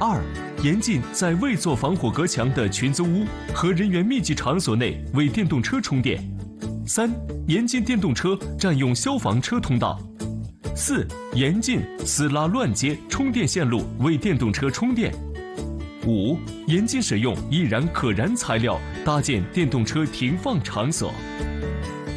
2. 严禁在未做防火隔墙的群租屋和人员密集场所内为电动车充电。3. 严禁电动车占用消防车通道。4. 严禁私拉乱接充电线路为电动车充电。5. 严禁使用易燃可燃材料搭建电动车停放场所。